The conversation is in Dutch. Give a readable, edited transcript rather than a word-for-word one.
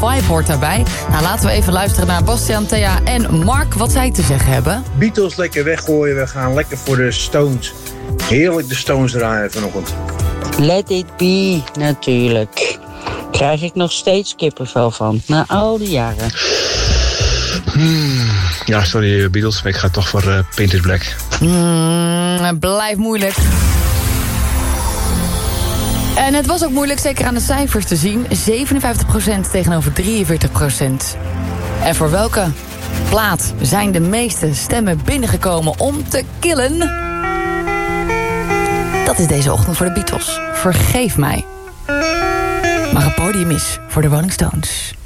vibe hoort daarbij. Nou, laten we even luisteren naar Bastiaan, Thea en Mark wat zij te zeggen hebben. Beatles lekker weggooien, we gaan lekker voor de Stones. Heerlijk de Stones draaien vanochtend. Let it be, natuurlijk. Krijg ik nog steeds kippenvel van, na al die jaren. Ja, sorry Beatles, maar ik ga toch voor Painted Black. Blijft moeilijk. En het was ook moeilijk, zeker aan de cijfers te zien. 57% tegenover 43%. En voor welke plaat zijn de meeste stemmen binnengekomen om te killen? Dat is deze ochtend voor de Beatles. Vergeef mij. Maar het podium is voor de Rolling Stones.